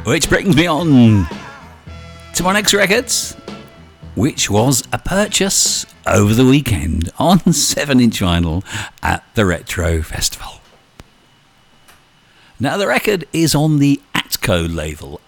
Which brings me on to my next record, which was a purchase over the weekend on 7-inch vinyl at the Retro Festival. Now the record is on the Atco label,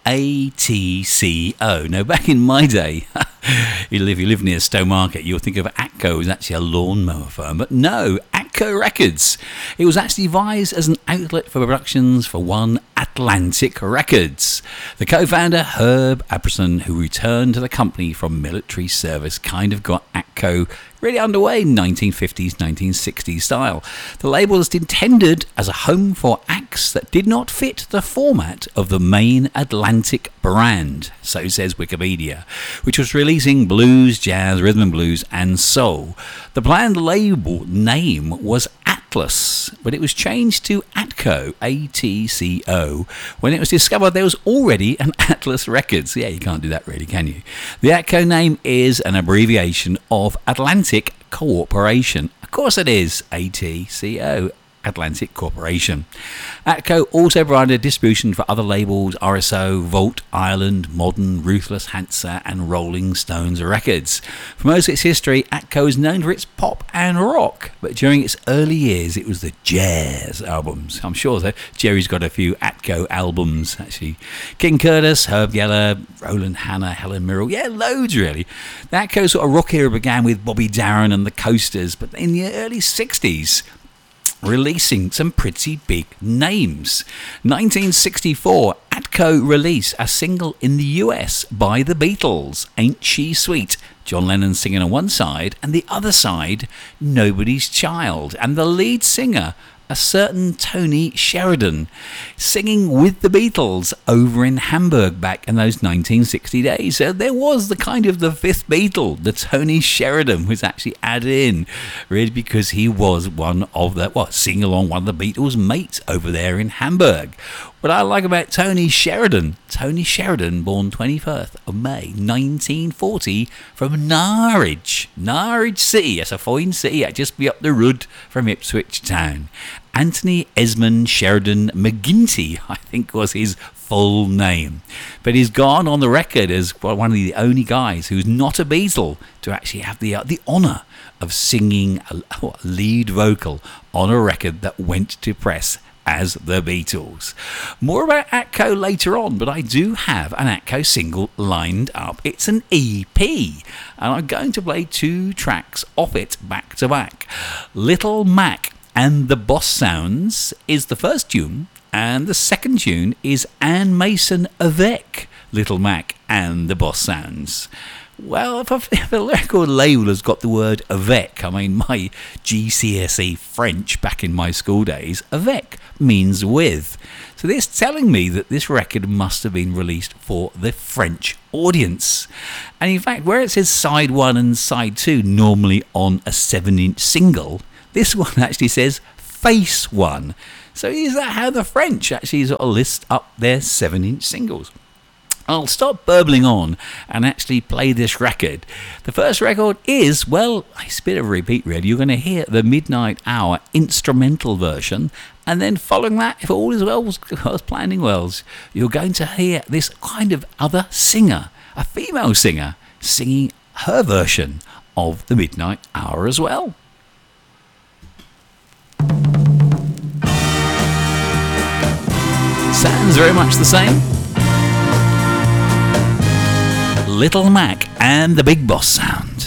ATCO. Now back in my day, if you live near Stowmarket, you'll think of Atco as actually a lawnmower firm, but no, Atco Records. It was actually devised as an outlet for productions for one Atlantic Records. The co-founder, Herb Apperson, who returned to the company from military service, kind of got Atco really underway in 1950s, 1960s style. The label was intended as a home for acts that did not fit the format of the main Atlantic brand, so says Wikipedia, which was releasing blues, jazz, rhythm and blues and soul. The planned label name was Atlas, but it was changed to Atco, ATCO, when it was discovered there was already an Atlas Records. Yeah, you can't do that really, can you? The Atco name is an abbreviation of Atlantic Corporation. Of course it is, ATCO, Atlantic Corporation. Atco also provided distribution for other labels, RSO, Volt, Ireland, Modern, Ruthless, Hansa and Rolling Stones Records. For most of its history, Atco is known for its pop and rock, but during its early years it was the jazz albums. I'm sure that Jerry's got a few Atco albums actually. King Curtis, Herb Geller, Roland Hanna, Helen Mirren, yeah, loads really. The Atco sort of rock era began with Bobby Darin and the Coasters, but in the early 60s releasing some pretty big names. 1964, Atco released a single in the US by the Beatles, Ain't She Sweet? John Lennon singing on one side, and the other side, Nobody's Child, and the lead singer, a certain Tony Sheridan, singing with the Beatles over in Hamburg back in those 1960 days. So there was the kind of the fifth Beatle, the Tony Sheridan, was actually added in, really because he was one of the, singing along one of the Beatles' mates over there in Hamburg. What I like about Tony Sheridan, born 21st of May 1940 from Norwich City. That's a fine city, just be up the road from Ipswich town. Anthony Esmond Sheridan McGinty, I think was his full name. But he's gone on the record as one of the only guys who's not a Beatle to actually have the honour of singing a lead vocal on a record that went to press as the Beatles. More about Atco later on, but I do have an Atco single lined up. It's an EP, and I'm going to play two tracks off it back to back. Little Mac and the Boss Sounds is the first tune, and the second tune is Anne Mason Avec Little Mac and the Boss Sounds. Well, if a record label has got the word avec, I mean, my GCSE French back in my school days, avec means with. So this telling me that this record must have been released for the French audience. And in fact, where it says side 1 and side 2 normally on a 7-inch single, this one actually says face 1. So is that how the French actually sort of list up their 7-inch singles? I'll stop burbling on and actually play this record. The first record is, well, it's a bit of a repeat really. You're going to hear the Midnight Hour instrumental version, and then following that, if all is well, was planning well, you're going to hear this kind of other singer, a female singer, singing her version of the Midnight Hour as well. Sounds very much the same. Little Mac and the Big Boss Sounds.